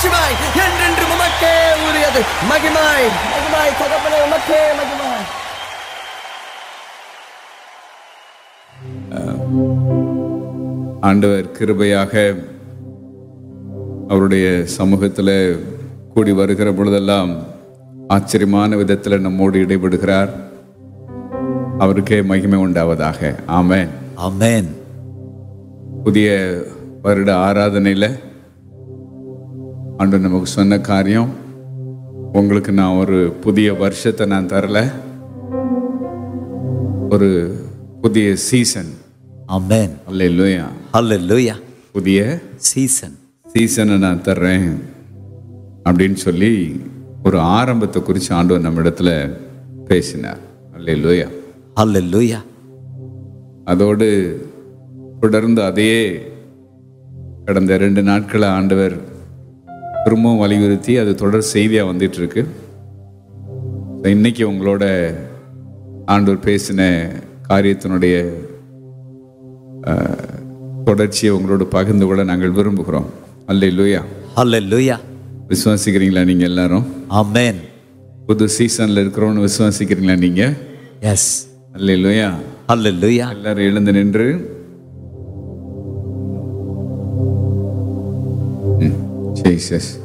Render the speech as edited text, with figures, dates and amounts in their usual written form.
மாட்சிமாய் என்றென்று உமக்கே உரியது. மகிமாய் மகிமாய் தகப்பனே உமக்கே மகிமாய். ஆண்டவர் கிருபையாக அவருடைய சமூகத்தில் கூடி வருகிற பொழுதெல்லாம் ஆச்சரியமான விதத்தில் நம்மோடு இடைபடுகிறார். அவருக்கே மகிமை உண்டாவதாக. ஆமென், ஆமென். புதிய வருட ஆராதனையில் ஆண்டவர் நமக்கு சொன்ன காரியம், உங்களுக்கு நான் ஒரு புதிய வருஷத்தை நான் தரல, ஒரு புதிய சீசன். ஆமென். அல்லேலூயா, ஹல்லேலூயா. புதிய சீசனை நான் தர்றேன் அப்படின்னு சொல்லி ஒரு ஆரம்பத்தை குறித்து ஆண்டவர் நம்ம இடத்துல பேசினார். அல்லேலூயா, ஹல்லேலூயா. அதோடு தொடர்ந்து அதையே கடந்த 2 நாட்களை ஆண்டவர் திரும்பவும் வலியுறுத்தி அது தொடர் செய்தியாக வந்துட்டு இருக்கு. இன்னைக்கு உங்களோட ஆண்டவர் பேசின காரியத்தினுடைய தொடர்ச்சியை உங்களோட பகிர்ந்து கொள்ள நாங்கள் விரும்புகிறோம். அல்லேலூயா, ஹல்லேலூயா. விசுவாசிக்கிறீங்களா நீங்க எல்லாரும்? ஆமென். புது சீசன்ல இருக்கிறோம்னு விசுவாசிக்கிறீங்களா நீங்க? எஸ். அல்லேலூயா, ஹல்லேலூயா. எல்லாரும் எழுந்து நின்று ஜீசஸ்